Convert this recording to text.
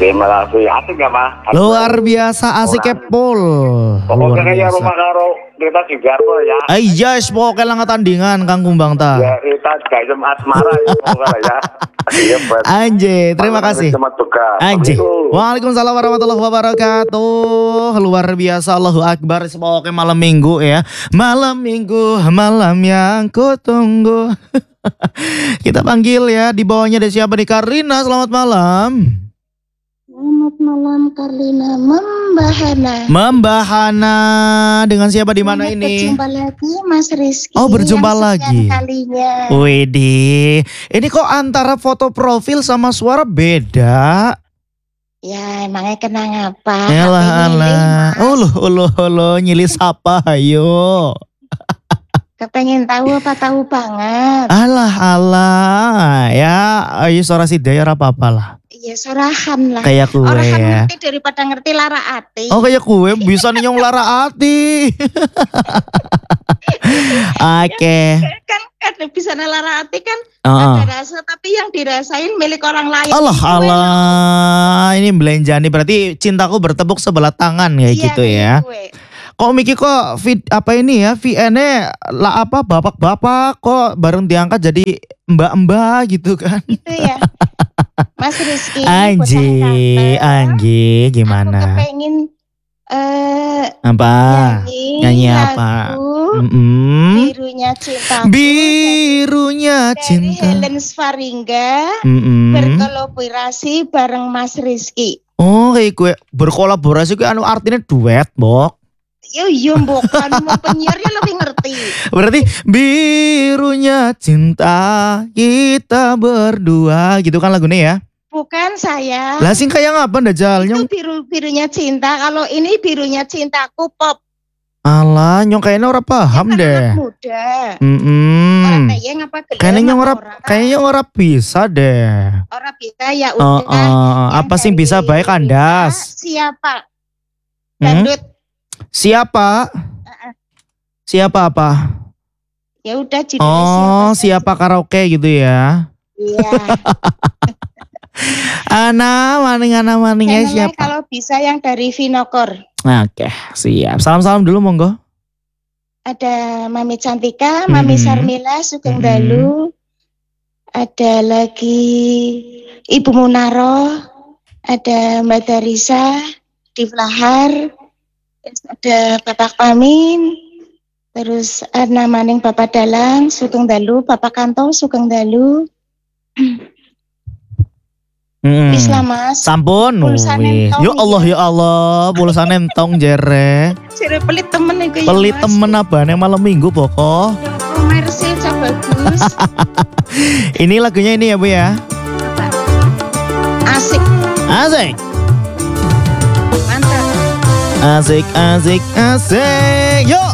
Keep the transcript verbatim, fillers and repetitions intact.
Terima kasih. Asik gak Mas? Luar biasa asik Pol. Pokoknya kayak rumah karo kita juga ya. Eh yes, pokoknya lang tandingan Kang Kumbang ta. Ya kita guys asmara ya pokoknya ya. Anje, terima kasih. Anje. Waalaikumsalam warahmatullahi wabarakatuh. Luar biasa, Allahu Akbar. Pokoknya malam minggu ya. Malam minggu, malam yang ku tunggu. Kita panggil ya, di bawahnya ada siapa nih? Karina, selamat malam. Selamat malam Karlina Membahana. Membahana dengan siapa di mana ini? Berjumpa lagi Mas Rizky. Oh berjumpa lagi. Kalinya. Widih, ini kok antara foto profil sama suara beda? Ya emangnya kenang apa? Alah alah, uluh uluh uluh nyilis apa ayo. Kepengen tahu apa tahu banget. Alah alah, ya ayo suara si Daya apa-apa lah. Iya sorahan lah. Kayak kue Orang ya. ngerti daripada ngerti lara ati. Oh kayak kue bisa nih nyong lara ati. Oke. Okay. Kan kan bisa lara ati kan uh. ada rasa tapi yang dirasain milik orang lain. Allah Allah, ini belanjaan nih berarti cintaku bertepuk sebelah tangan kayak iya, gitu ya. Gue. Kok Miki kok fit apa ini ya V N-nya lah apa bapak-bapak kok bareng diangkat jadi mbak-mbak gitu kan. Itu ya. Mas Rizky. Anji, Anji gimana? Aku kepengen uh, apa? Nyanyi, nyanyi apa? Mm -mm. Birunya cinta. Birunya dari, cinta. Dari Helen Sfaringga mm -mm. berkolaborasi bareng Mas Rizky. Oh kayak gue berkolaborasi gue anu artinya duet, Bok. Yo yo mbok kan mau penyiarnya lebih ngerti. Berarti birunya cinta kita berdua gitu kan lagunya ya? Bukan saya. Lah sing kayak ngapa Dajal? Itu biru birunya cinta. Kalau ini birunya cintaku pop. Alah nyong kayaknya orang paham ya, deh. Anak muda. Mm -mm. Orang kayaknya ngapa gede. Kayaknya nyong orang kayaknya orang bisa deh. Orang bisa ya udah. Uh, uh, apa sih bisa baik kandas? Siapa? Dangdut. Hmm? Siapa? Uh-uh. Siapa apa? Ya udah judulnya oh, siapa, siapa karaoke gitu ya? Iya. Ana maning ana maningnya siapa? Kalau bisa yang dari Vinokor. Oke, siap. Salam-salam dulu monggo. Ada Mami Cantika, Mami mm-hmm. Sarmila, Sugeng mm-hmm. Dalu. Ada lagi Ibu Munaro, ada Mbak Darisa, Divlahar. Ada Bapak Pamin, terus ada maning Bapak Dalang, Sugeng Dalu, Bapak Kanto, Sugeng Dalu. Hmm. Islam Mas. Sampun. Ya Allah ya Allah, pulsa nentong jere. Jere pelit temen iku ya. Pelit temen abane malam minggu pokok. Komersil coba bagus. Ini lagunya ini ya Bu ya. Asik. Asik. Asik, asik, asik. Yo.